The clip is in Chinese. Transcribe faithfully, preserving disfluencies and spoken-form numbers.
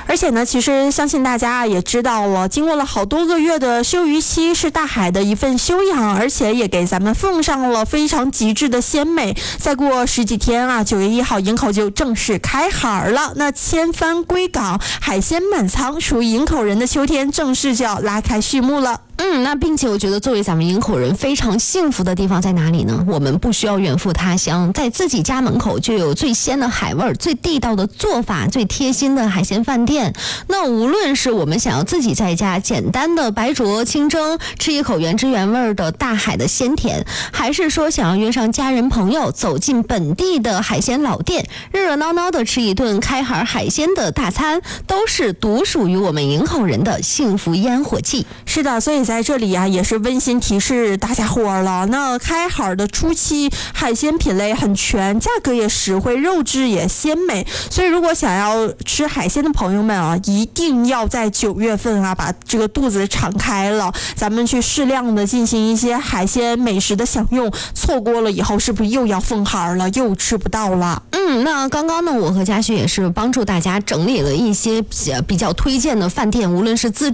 而且呢，其实相信大家也知道了，经过了好多个月的休渔期，是大海的一份修养，而且也给咱们奉上了非常极致的鲜美。再过十几天啊，九月一号营口就正式开海了，那千帆归港，海鲜满仓，属于营口人的秋天正式就要拉开序幕了。 嗯，那并且我觉得作为咱们营口人非常幸福的地方在哪里呢？我们不需要远赴他乡，在自己家门口就有最鲜的海味儿、最地道的做法、最贴心的海鲜饭店。那无论是我们想要自己在家简单的白灼清蒸，吃一口原汁原味的大海的鲜甜，还是说想要约上家人朋友走进本地的海鲜老店，热热闹闹的吃一顿开海海鲜的大餐，都是独属于我们营口人的幸福烟火气。 是的，所以在这里啊，也是温馨提示大家伙儿了。那开海的初期，海鲜品类很全，价格也实惠，肉质也鲜美。所以如果想要吃海鲜的朋友们啊，一定要在九月份啊，把这个肚子敞开了，咱们去适量的进行一些海鲜美食的享用。错过了以后，是不是又要封海了，又吃不到了？ 嗯，那刚刚呢，我和嘉旭也是帮助大家整理了一些比较比较推荐的饭店，无论是自